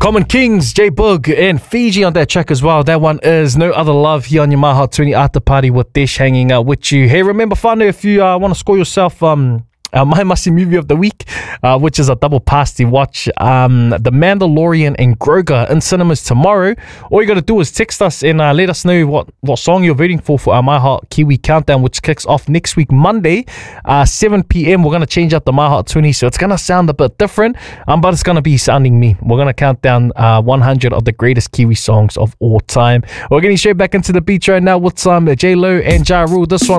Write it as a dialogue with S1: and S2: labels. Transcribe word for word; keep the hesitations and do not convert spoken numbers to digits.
S1: Common Kings, J Boog, and Fiji on that track as well. That one is No Other Love here on your My Hot twenty after party with Desh hanging out with you. Hey, remember, whānau, if you uh, want to score yourself um, Uh, my must-see movie of the week, uh, which is a double pass to watch um, The Mandalorian and Grogu in cinemas tomorrow. All you got to do is text us and uh, let us know what, what song you're voting for for our My Hot Kiwi Countdown, which kicks off next week, Monday, uh, seven p m. We're going to change up the My Hot twenty, so it's going to sound a bit different, um, but it's going to be sounding me. We're going to count down uh, one hundred of the greatest Kiwi songs of all time. We're getting straight back into the beat right now with some J Lo and Ja Rule. This one